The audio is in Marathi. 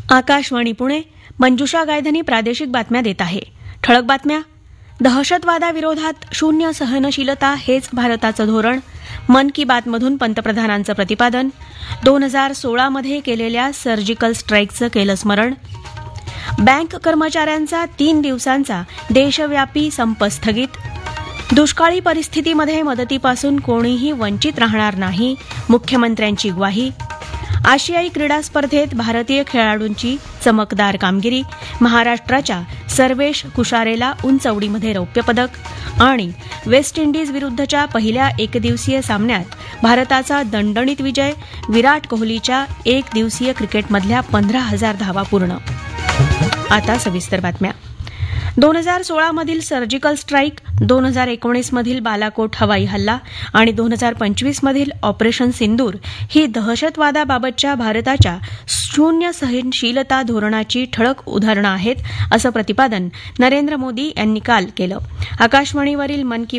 आकाशवाणी पुणे. मंजुषा गायधनी प्रादेशिक बातम्या देत आहे. ठळक बातम्या. दहशतवादाविरोधात शून्य सहनशीलता हेच भारताचं धोरण. मन की बातमधून पंतप्रधानांचं प्रतिपादन. 2016 केलेल्या सर्जिकल स्ट्राईकचं केलं स्मरण. बँक कर्मचाऱ्यांचा 3 दिवसांचा देशव्यापी संप स्थगित. दुष्काळी परिस्थितीमध्ये मदतीपासून कोणीही वंचित राहणार नाही, मुख्यमंत्र्यांची ग्वाही. आशियाई क्रीडा स्पर्धेत भारतीय खेळाडूंची चमकदार कामगिरी. महाराष्ट्राच्या सर्वेश कुशारेला उंचवडीमध्ये रौप्य पदक. आणि वेस्ट इंडिज विरुद्धच्या पहिल्या एकदिवसीय सामन्यात भारताचा दणदणीत विजय. विराट कोहलीच्या एकदिवसीय क्रिकेटमधल्या 15,000 धावा पूर्ण. आता सविस्तर बातम्या. 2016 सर्जिकल स्ट्राईक, 2019 बालाकोट हवाई हल्ला आणि 2025 ऑपरेशन सिंदूर ही दहशतवादाबाबतच्या भारताच्या शून्य सहनशीलता धोरणाची ठळक उदाहरणं आहेत, असं प्रतिपादन नरेंद्र मोदी यांनी काल केलं. आकाशवाणीवरील मन की